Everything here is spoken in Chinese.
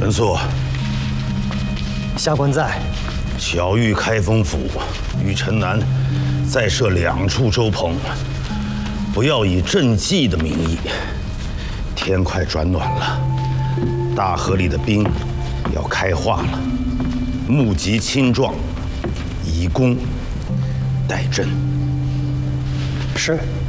陈肃， 下官在。 小玉开封府与陈南再设2处粥棚，不要以赈济的名义。天快转暖了，大河里的冰要开化了，募集青壮，以工代赈。 是。